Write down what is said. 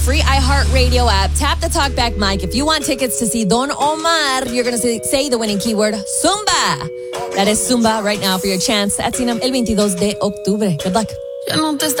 Free iHeartRadio app. Tap the talkback mic. If you want tickets to see Don Omar, you're going to say the winning keyword, Zumba. That is Zumba right now for your chance at Sinam el 22 de octubre. Good luck. Ya no te está